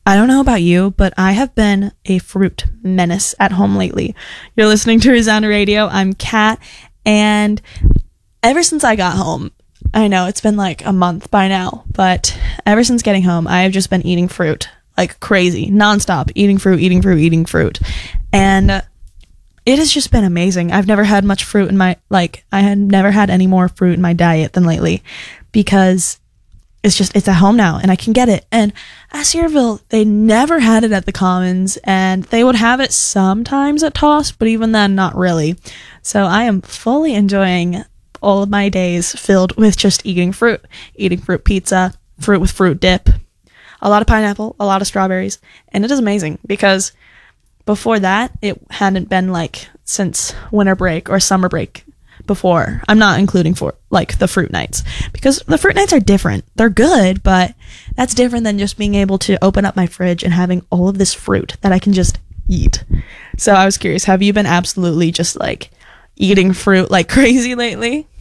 I don't know about you, but I have been a fruit menace at home lately. You're listening to Resound Radio. I'm Kat, and ever since I got home, I know it's been like a month by now, but ever since getting home, I have just been eating fruit like crazy, nonstop, eating fruit. And it has just been amazing. I've never had much fruit in my, I had never had any more fruit in my diet than lately because it's at home now and I can get it. And at Cedarville, they never had it at the Commons, and they would have it sometimes at Toss, but even then, not really. So I am fully enjoying all of my days filled with just eating fruit pizza, fruit with fruit dip, a lot of pineapple, a lot of strawberries, and it is amazing because before that, it hadn't been like since winter break or summer break before. I'm not including for like the fruit nights because the fruit nights are different. They're good, but that's different than just being able to open up my fridge and having all of this fruit that I can just eat. So I was curious, have you been absolutely just like eating fruit like crazy lately?